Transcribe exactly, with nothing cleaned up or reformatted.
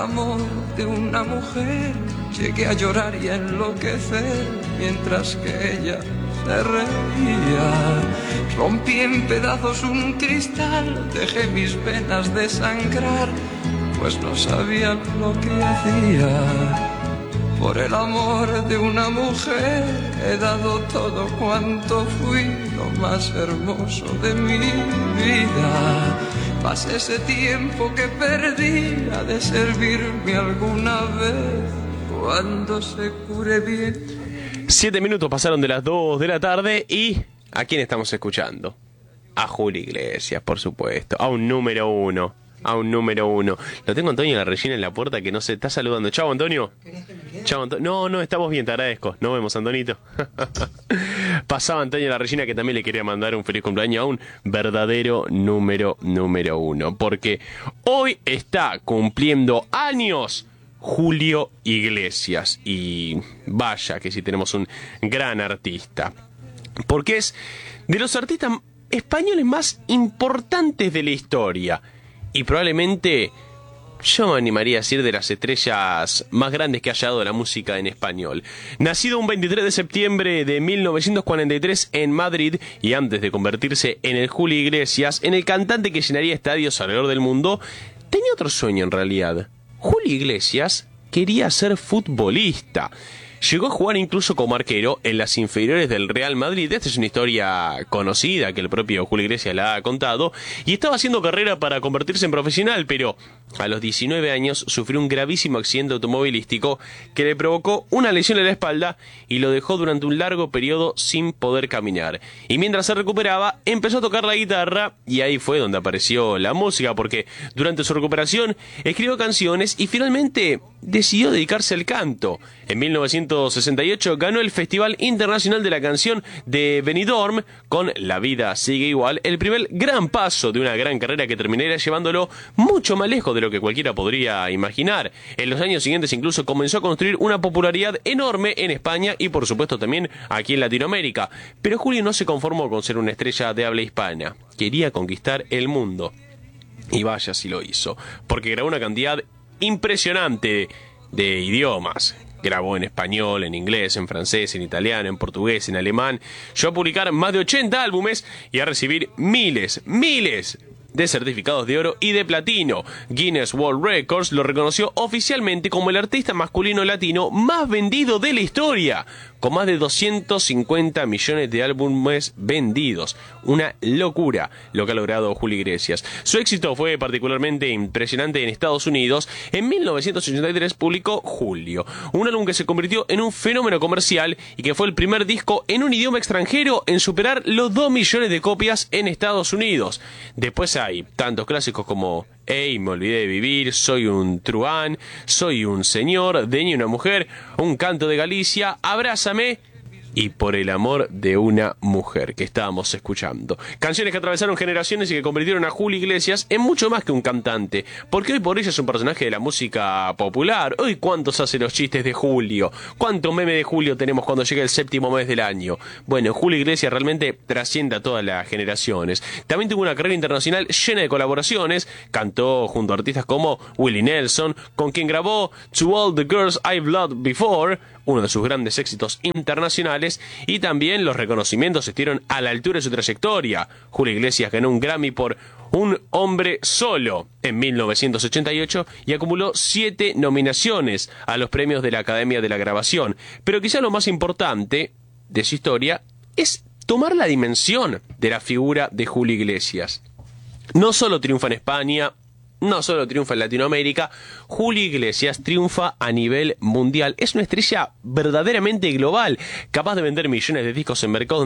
amor de una mujer llegué a llorar y a enloquecer mientras que ella se reía. Rompí en pedazos un cristal, dejé mis venas desangrar, pues no sabía lo que hacía. Por el amor de una mujer he dado todo cuanto fui, lo más hermoso de mi vida. Pasé ese tiempo que perdí, ha de servirme alguna vez cuando se cure bien. Siete minutos pasaron de las dos de la tarde y ¿a quién estamos escuchando? A Julio Iglesias, por supuesto, a un número uno. A un número uno. Lo tengo Antonio La Regina en la puerta que no se está saludando. Chau, Antonio. Chau, Antonio. No, no, estamos bien, te agradezco. Nos vemos, Antonito. Pasaba Antonio La Regina, que también le quería mandar un feliz cumpleaños a un verdadero número, número uno. Porque hoy está cumpliendo años Julio Iglesias. Y vaya que sí tenemos un gran artista. Porque es de los artistas españoles más importantes de la historia. Y probablemente yo me animaría a decir de las estrellas más grandes que haya dado la música en español. Nacido un veintitrés de septiembre de mil novecientos cuarenta y tres en Madrid, y antes de convertirse en el Julio Iglesias, en el cantante que llenaría estadios alrededor del mundo, tenía otro sueño en realidad. Julio Iglesias quería ser futbolista. Llegó a jugar incluso como arquero en las inferiores del Real Madrid. Esta es una historia conocida que el propio Julio Iglesias la ha contado. Y estaba haciendo carrera para convertirse en profesional, pero a los diecinueve años sufrió un gravísimo accidente automovilístico que le provocó una lesión en la espalda y lo dejó durante un largo periodo sin poder caminar. Y mientras se recuperaba, empezó a tocar la guitarra y ahí fue donde apareció la música, porque durante su recuperación escribió canciones y finalmente decidió dedicarse al canto. En mil novecientos sesenta y ocho ganó el Festival Internacional de la Canción de Benidorm con La Vida Sigue Igual, el primer gran paso de una gran carrera que terminaría llevándolo mucho más lejos de lo que cualquiera podría imaginar. En los años siguientes incluso comenzó a construir una popularidad enorme en España y por supuesto también aquí en Latinoamérica. Pero Julio no se conformó con ser una estrella de habla hispana, quería conquistar el mundo. Y vaya si lo hizo, porque grabó una cantidad impresionante de idiomas. Grabó en español, en inglés, en francés, en italiano, en portugués, en alemán. Llegó a publicar más de ochenta álbumes y a recibir miles, miles de certificados de oro y de platino. Guinness World Records lo reconoció oficialmente como el artista masculino latino más vendido de la historia, con más de doscientos cincuenta millones de álbumes vendidos. Una locura lo que ha logrado Julio Iglesias. Su éxito fue particularmente impresionante en Estados Unidos. En mil novecientos ochenta y tres publicó Julio, un álbum que se convirtió en un fenómeno comercial y que fue el primer disco en un idioma extranjero en superar los dos millones de copias en Estados Unidos. Después hay tantos clásicos como Hey, me olvidé de vivir, Soy un truán, Soy un señor, De niña una mujer, Un canto de Galicia, Abrázame y Por el amor de una mujer, que estábamos escuchando. Canciones que atravesaron generaciones y que convirtieron a Julio Iglesias en mucho más que un cantante, porque hoy por hoy es un personaje de la música popular. Hoy cuántos hacen los chistes de Julio, cuánto meme de Julio tenemos cuando llega el séptimo mes del año. Bueno, Julio Iglesias realmente trasciende a todas las generaciones. También tuvo una carrera internacional llena de colaboraciones. Cantó junto a artistas como Willie Nelson, con quien grabó To All the Girls I've Loved Before, uno de sus grandes éxitos internacionales, y también los reconocimientos estuvieron a la altura de su trayectoria. Julio Iglesias ganó un Grammy por Un hombre solo en mil novecientos ochenta y ocho y acumuló siete nominaciones a los premios de la Academia de la Grabación. Pero quizá lo más importante de su historia es tomar la dimensión de la figura de Julio Iglesias. No solo triunfa en España, no solo triunfa en Latinoamérica, Julio Iglesias triunfa a nivel mundial. Es una estrella verdaderamente global, capaz de vender millones de discos en mercados